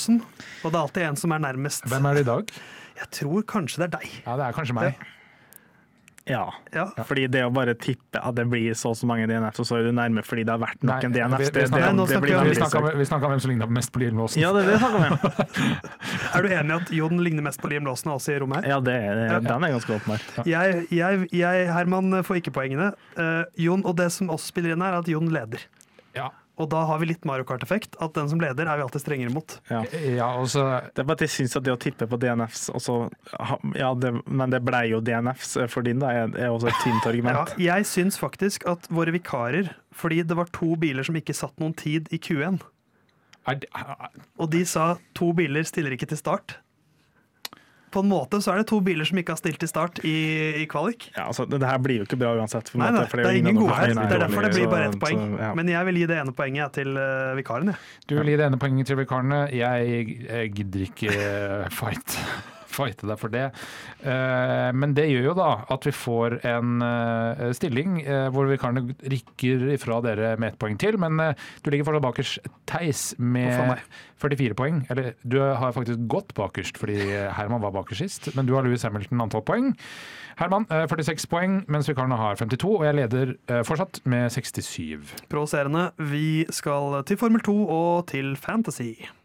Lawson, og det er alltid en som er nærmest. Hvem er det i dag? Jeg tror kanskje det er deg. Ja, det er kanskje meg. Ja, Ja. fordi det å bare tippe at det blir så mange DNF, så er du nærme fordi det har vært noen DNF. Vi snakker om hvem som ligner mest på Liam Lawson. Ja, det snakker vi om. Er du enig i at Jon ligner mest på Liam Lawson også i rommet her? Ja, den er ganske åpenbar. Herman får ikke poengene. Jon, og det som også spiller inn her, er at Jon leder. Ja. Og da har vi litt Mario Kart-effekt, at den som leder er vi alltid strengere mot. Ja. Også, Det er bare at jeg synes at det å tippe på DNFs også, men det ble jo DNFs for din da, er også et tynt argument. Ja, jeg syns faktisk at våre vikarer, fordi det var 2 biler som ikke satt noen tid i Q1, og de sa 2 biler stiller ikke til start. På en måte så er det 2 biler som ikke har stilt til start i kvalik. Ja, altså, det her blir jo ikke bra uansett. Nei, det er ingen gode her. Det er derfor det blir bare 1 poeng. Så, ja. Men jeg vil gi det ene poenget til vikaren. Du vil gi det ene poenget til vikarene. Jeg gidder ikke fighte deg for det. Men det gjør jo da at vi får en stilling hvor vikarene rykker ifra dere med 1 poeng til, men du ligger fortsatt bakerst, Theis, med 44 poeng. Eller du har faktisk gått bakerst, fordi Herman var bakerst sist, men du har Lewis Hamilton antall poeng. Herman, 46 poeng, mens vikarene har 52, og jeg leder fortsatt med 67. Provoserende. Vi skal til Formel 2 og til Fantasy.